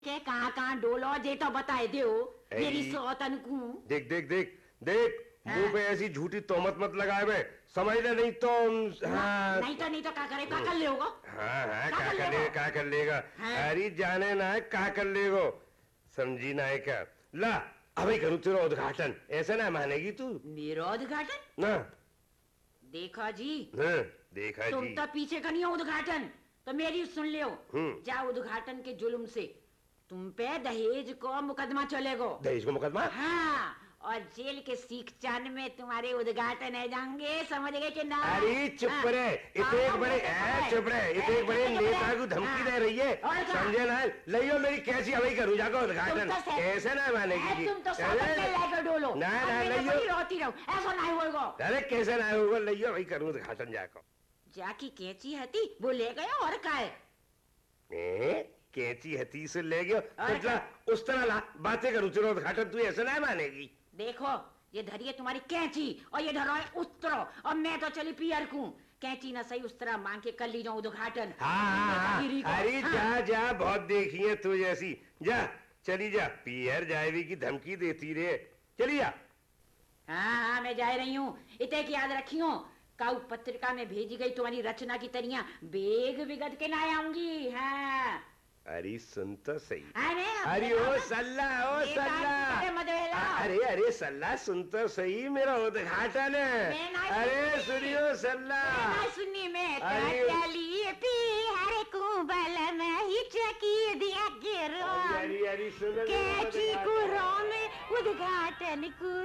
के कहाँ डोलो जे तो बताए दो मेरी सौतन को। देख देख देख देख मुंह पे ऐसी झूठी तोहमत मत लगाए बे, समझ ले नहीं तो हाँ नहीं तो क्या करे, क्या कर लेगा? हाँ क्या कर लेगा अरे जाने ना है क्या कर लेगो, समझी ना है क्या? ला अभी करूँ तेरा उद्घाटन, ऐसा ना मानेगी तू? मेरा उद्घाटन ना देखा जी, देखा तुम जी तो पीछे का नहीं हो उद्घाटन तो मेरी सुन लियो। जा उद्घाटन के जुल्म से तुम पे दहेज को मुकदमा चलेगो। दहेज को मुकदमा? हाँ, और जेल के सीख चान में तुम्हारे उद्घाटन है जाएंगे, समझ गए कि ना? अरे चुप रहे, इतने एक बड़े चुप रहे, इतने एक बड़े नेता को धमकी दे रही है, समझे ना? लियो मेरी कैसी हवाई करूँ जाकर उद्घाटन, ऐसे ना मानेगी। तुम तो लेकर डोलो ना लियो, रोती रहो, ऐसा नहीं होगा। अरे कैसे ना होगा, लियो भाई करूँ उद्घाटन जाकर। जाकी कैची हती वो ले गया और का है? कैची हती से ले गयो तो उस तरह ला बातें करूँ तेरा उद्घाटन, तू ऐसे ना मानेगी। देखो ये धरिए तुम्हारी कैंची और ये धरो है उस्तरो, और मैं तो चली पियर को कैंची ना सही उस तरह मांग के कर ली जाऊं उद्घाटन। अरे जा बहुत देखी है तू जैसी, जा चली जा, पियर जाएगी की धमकी देती रे, चली जा। हाँ मैं जा रही हूँ, इतने की याद रखी हूँ, काउ पत्रिका में भेजी गई तुम्हारी रचना की तरिया बेग बिगड़ के ना आऊंगी। हाँ अरे सुन तो सही, अरे ओ सल्ला अरे सल्ला सुन तो सही, मेरा उद्घाटन है। अरे सुनियो सल्ला, सुनिए मैं चली पी हरे कुंबल में ही चकी दिया गिरो, कैची को रो में उद्घाटन को